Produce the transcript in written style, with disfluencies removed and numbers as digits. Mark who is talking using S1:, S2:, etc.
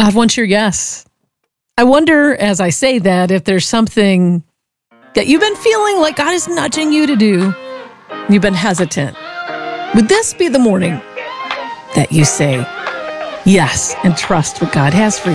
S1: God wants your yes. I wonder, as I say that, if there's something that you've been feeling like God is nudging you to do. You've been hesitant. Would this be the morning that you say yes and trust what God has for you?